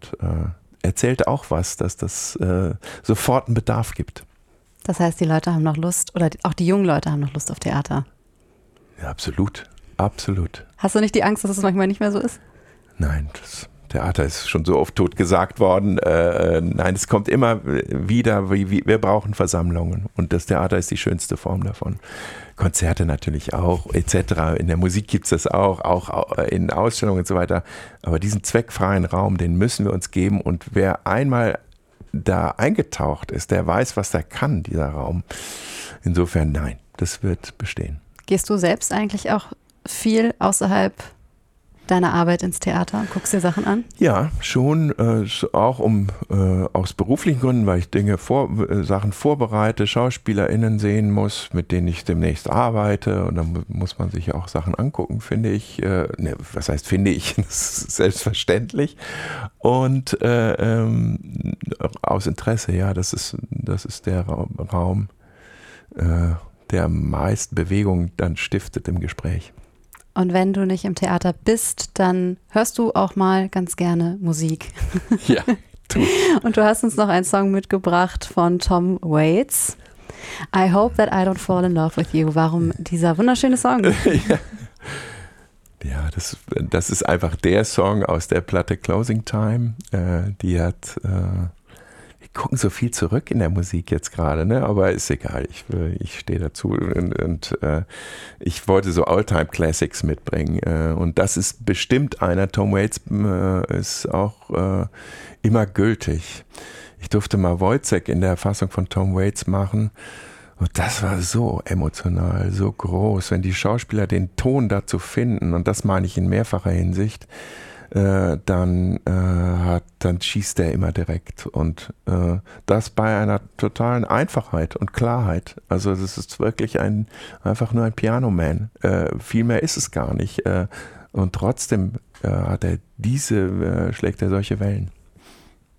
und erzählte auch was, dass das sofort einen Bedarf gibt. Das heißt, die Leute haben noch Lust, oder auch die jungen Leute haben noch Lust auf Theater. Ja, absolut. Absolut. Hast du nicht die Angst, dass es manchmal nicht mehr so ist? Nein, das Theater ist schon so oft tot gesagt worden. Nein, es kommt immer wieder, wir brauchen Versammlungen und das Theater ist die schönste Form davon. Konzerte natürlich auch, etc. In der Musik gibt es das auch in Ausstellungen und so weiter. Aber diesen zweckfreien Raum, den müssen wir uns geben und wer einmal da eingetaucht ist, der weiß, was der kann, dieser Raum. Insofern nein, das wird bestehen. Gehst du selbst eigentlich auch viel außerhalb deiner Arbeit ins Theater und guckst dir Sachen an? Ja, schon, auch aus beruflichen Gründen, weil ich Sachen vorbereite, SchauspielerInnen sehen muss, mit denen ich demnächst arbeite und dann muss man sich auch Sachen angucken, finde ich. Was heißt finde ich? Das ist selbstverständlich. Und aus Interesse, ja, das ist der Raum, der am meisten Bewegung dann stiftet im Gespräch. Und wenn du nicht im Theater bist, dann hörst du auch mal ganz gerne Musik. Ja, tu. Und du hast uns noch einen Song mitgebracht von Tom Waits. I hope that I don't fall in love with you. Warum dieser wunderschöne Song? Ja, das ist einfach der Song aus der Platte Closing Time. Wir gucken so viel zurück in der Musik jetzt gerade, ne? Aber ist egal, ich stehe dazu und ich wollte so All-Time-Classics mitbringen und das ist bestimmt einer. Tom Waits ist auch immer gültig. Ich durfte mal Wojciech in der Fassung von Tom Waits machen und das war so emotional, so groß, wenn die Schauspieler den Ton dazu finden und das meine ich in mehrfacher Hinsicht, dann schießt er immer direkt und das bei einer totalen Einfachheit und Klarheit. Also das ist wirklich einfach nur ein Piano-Man. Viel mehr ist es gar nicht. Und trotzdem schlägt er solche Wellen.